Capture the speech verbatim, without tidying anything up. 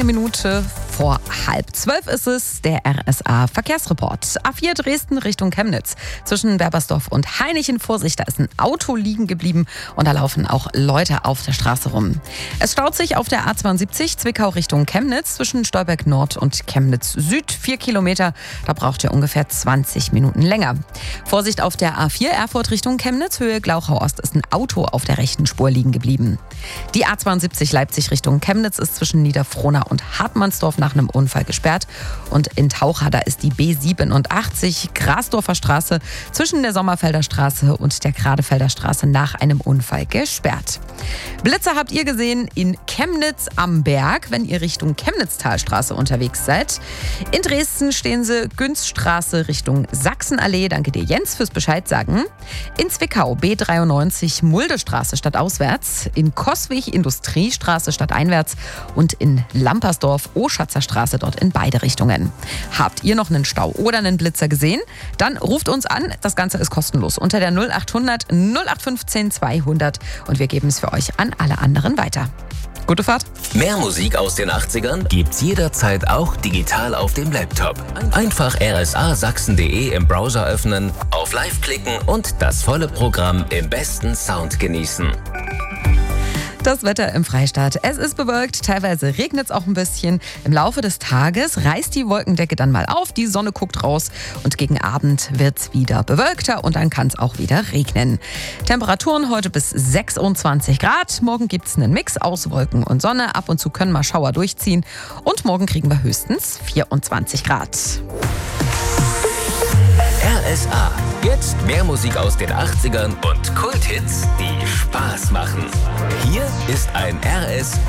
Eine Minute vor halb zwölf ist es, der R S A-Verkehrsreport. A vier Dresden Richtung Chemnitz. Zwischen Werbersdorf und Hainichen, Vorsicht, da ist ein Auto liegen geblieben und da laufen auch Leute auf der Straße rum. Es staut sich auf der A zweiundsiebzig Zwickau Richtung Chemnitz zwischen Stolberg Nord und Chemnitz Süd. Vier Kilometer, da braucht ihr ungefähr zwanzig Minuten länger. Vorsicht auf der A vier Erfurt Richtung Chemnitz, Höhe Glauchau Ost, ist ein Auto auf der rechten Spur liegen geblieben. Die A zweiundsiebzig Leipzig Richtung Chemnitz ist zwischen Niederfrohna und Hartmannsdorf nach einem Unfall gesperrt. Und in Taucha, da ist die B siebenundachtzig Grasdorfer Straße zwischen der Sommerfelder Straße und der Gradefelder Straße nach einem Unfall gesperrt. Blitzer habt ihr gesehen in Chemnitz am Berg, wenn ihr Richtung Chemnitztalstraße unterwegs seid. In Dresden stehen sie Günzstraße Richtung Sachsenallee. Danke dir, Jens, fürs Bescheid sagen. In Zwickau B dreiundneunzig Muldestraße stadtauswärts. In Coswig Industriestraße stadteinwärts. Und in Lampersdorf Oschatzer Straße, dort in beide Richtungen. Habt ihr noch einen Stau oder einen Blitzer gesehen? Dann ruft uns an. Das Ganze ist kostenlos unter der null achthundert null acht fünfzehn zweihundert und wir geben es für euch an alle anderen weiter. Gute Fahrt. Mehr Musik aus den achtzigern gibt's jederzeit auch digital auf dem Laptop. Einfach r s a sachsen punkt d e im Browser öffnen, auf Live klicken und das volle Programm im besten Sound genießen. Das Wetter im Freistaat. Es ist bewölkt, teilweise regnet es auch ein bisschen. Im Laufe des Tages reißt die Wolkendecke dann mal auf, die Sonne guckt raus und gegen Abend wird es wieder bewölkter und dann kann es auch wieder regnen. Temperaturen heute bis sechsundzwanzig Grad. Morgen gibt es einen Mix aus Wolken und Sonne. Ab und zu können mal Schauer durchziehen und morgen kriegen wir höchstens vierundzwanzig Grad. R S A. Jetzt mehr Musik aus den achtzigern und Kulthits, die Spaß machen. Hier ist ein R S